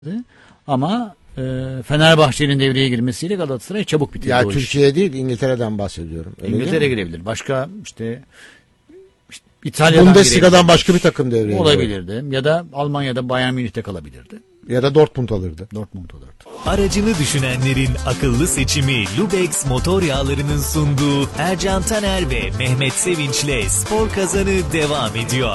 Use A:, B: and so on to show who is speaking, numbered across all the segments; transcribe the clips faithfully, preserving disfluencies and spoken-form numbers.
A: Ama e, Fenerbahçe'nin devreye girmesiyle Galatasaray çabuk bitirdi
B: Ya
A: o
B: Türkiye
A: işi.
B: değil, İngiltere'den bahsediyorum. Öyle
A: İngiltere girebilir. Başka işte, işte İtalya'dan
B: Bundesliga'dan
A: girebilir.
B: başka bir takım devreye
A: olabilirdi. Ya da Almanya'da Bayern Münih'te kalabilirdi.
B: Ya da Dortmund alırdı.
A: Dortmund alırdı.
C: Aracını düşünenlerin akıllı seçimi Lubex motor yağlarının sunduğu Ercan Taner ve Mehmet Sevinç'le Spor Kazanı devam ediyor.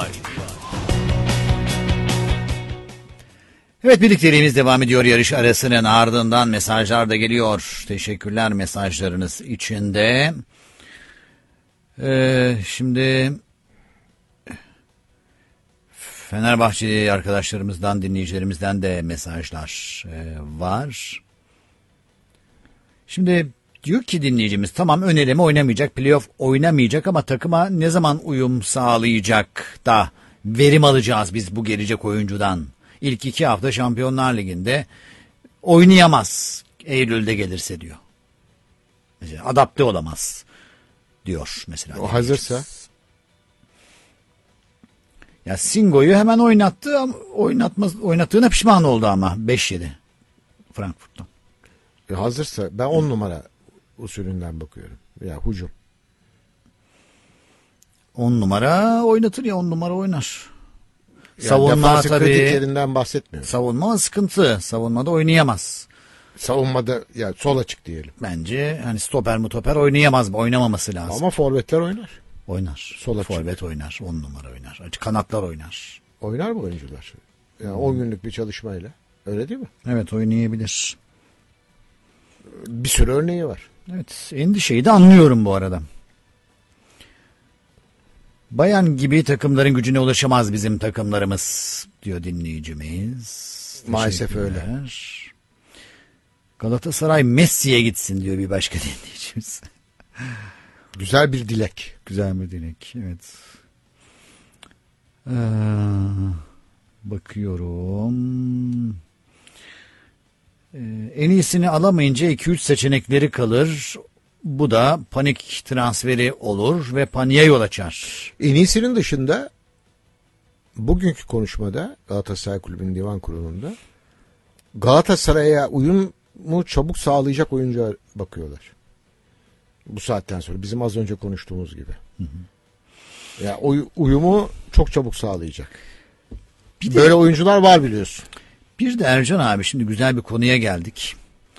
A: Evet, birlikteliğimiz devam ediyor yarış arasının ardından mesajlar da geliyor. Teşekkürler mesajlarınız içinde. Ee, şimdi Fenerbahçeli arkadaşlarımızdan, dinleyicilerimizden de mesajlar e, var. Şimdi diyor ki dinleyicimiz, tamam ön eleme oynamayacak, playoff oynamayacak ama takıma ne zaman uyum sağlayacak da verim alacağız biz bu gelecek oyuncudan? İlk iki hafta Şampiyonlar Ligi'nde oynayamaz Eylül'de gelirse diyor. Mesela adapte olamaz diyor mesela.
B: O hazırsa.
A: Ya Singo'yu hemen oynattı ama oynatmaz, oynattığına pişman oldu ama beş yedi Frankfurt'tan.
B: E hazırsa ben on numara usulünden bakıyorum. Ya hücum.
A: on numara oynatır ya, on numara oynar.
B: Yani
A: savunma tabii.
B: kritiklerinden bahsetmiyorum.
A: Savunma sıkıntı. Savunmada oynayamaz.
B: Savunmada ya sol açık diyelim.
A: Bence hani stoper mutoper oynayamaz mı? Oynamaması lazım.
B: Ama forvetler oynar.
A: Oynar.
B: Sol açık.
A: Forvet oynar. on numara oynar. Kanatlar oynar.
B: Oynar mı oyuncular? Yani on günlük bir çalışmayla. Öyle değil mi?
A: Evet, oynayabilir.
B: Bir sürü örneği var.
A: Evet, endişeyi de anlıyorum bu arada. Bayan gibi takımların gücüne ulaşamaz bizim takımlarımız diyor dinleyicimiz.
B: Maalesef öyle.
A: Galatasaray Messi'ye gitsin diyor bir başka dinleyicimiz.
B: Güzel bir dilek.
A: Güzel bir dilek, evet. Ee, bakıyorum. Ee, en iyisini alamayınca iki üç seçenekleri kalır. Bu da panik transferi olur ve paniğe yol açar.
B: En iyisinin dışında bugünkü konuşmada Galatasaray Kulübü'nün divan kurulunda Galatasaray'a uyumu çabuk sağlayacak oyuncuya bakıyorlar. Bu saatten sonra bizim az önce konuştuğumuz gibi. Hı hı. Ya oy, uyumu çok çabuk sağlayacak. Bir Böyle de, oyuncular var biliyorsun.
A: Bir de Ercan abi, şimdi güzel bir konuya geldik.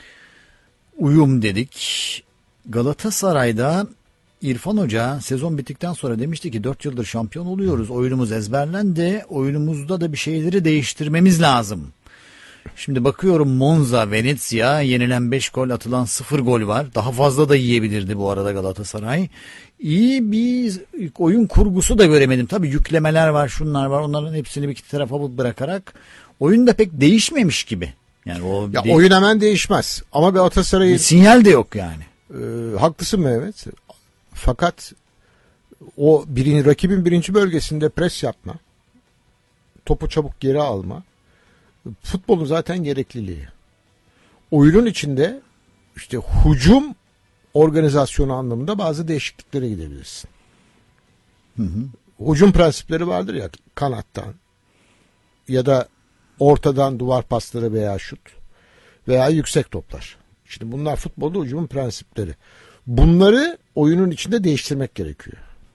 A: Uyum dedik. Galatasaray'da İrfan Hoca sezon bittikten sonra demişti ki dört yıldır şampiyon oluyoruz. Oyunumuz ezberlendi. Oyunumuzda da bir şeyleri değiştirmemiz lazım. Şimdi bakıyorum Monza, Venezia, yenilen beş gol, atılan sıfır gol var. Daha fazla da yiyebilirdi bu arada Galatasaray. İyi bir oyun kurgusu da göremedim. Tabii yüklemeler var, şunlar var. Onların hepsini bir tarafa bırakarak oyun da pek değişmemiş gibi. Yani o
B: ya
A: de-
B: oyun hemen değişmez. Ama Galatasaray'ın
A: sinyal de yok yani.
B: E, haklısın Mehmet. Fakat o birinci, rakibin birinci bölgesinde pres yapma, topu çabuk geri alma, futbolun zaten gerekliliği. Oyunun içinde işte hücum organizasyonu anlamında bazı değişikliklere gidebilirsin.
A: Hı hı.
B: Hücum prensipleri vardır ya, kanattan ya da ortadan duvar pasları veya şut veya yüksek toplar. Şimdi bunlar futbolda hücumun prensipleri. Bunları oyunun içinde değiştirmek gerekiyor.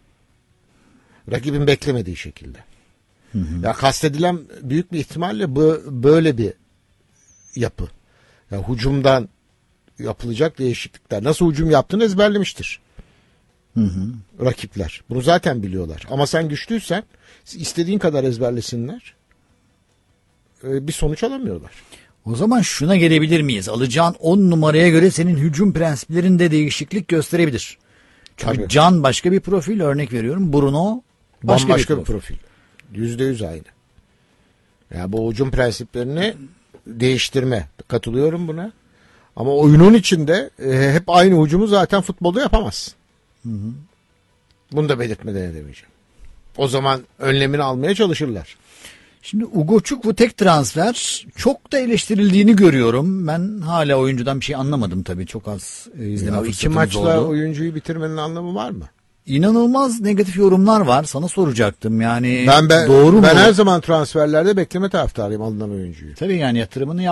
B: Rakibin beklemediği şekilde. Hı hı. Ya kastedilen büyük bir ihtimalle bu böyle bir yapı. Ya hücumdan yapılacak değişiklikler. Nasıl hücum yaptığını ezberlemiştir.
A: Hı hı.
B: Rakipler. Bunu zaten biliyorlar. Ama sen güçlüysen istediğin kadar ezberlesinler. Bir sonuç alamıyorlar.
A: O zaman şuna gelebilir miyiz? Alacağın on numaraya göre senin hücum prensiplerinde değişiklik gösterebilir. Çünkü
B: Tabii.
A: Can başka bir profil, örnek veriyorum. Bruno başka,
B: Bambaşka
A: bir profil.
B: bir profil. Yüzde yüz aynı. Ya bu hücum prensiplerini değiştirme. Katılıyorum buna. Ama oyunun içinde e, hep aynı hücumu zaten futbolda yapamazsın. Hı hı. Bunu da belirtmeden edemeyeceğim. O zaman önlemini almaya çalışırlar.
A: Şimdi Ugoçuk bu tek transfer çok da eleştirildiğini görüyorum. Ben hala oyuncudan bir şey anlamadım tabii. Çok az e, izleme
B: Ya
A: fırsatımız
B: iki maçla
A: oldu.
B: oyuncuyu bitirmenin anlamı var mı?
A: inanılmaz negatif yorumlar var. Sana soracaktım yani
B: Ben, ben
A: doğru
B: ben
A: mu?
B: her zaman transferlerde bekleme taraftarıyım alınan oyuncuyu.
A: Tabii yani yatırımını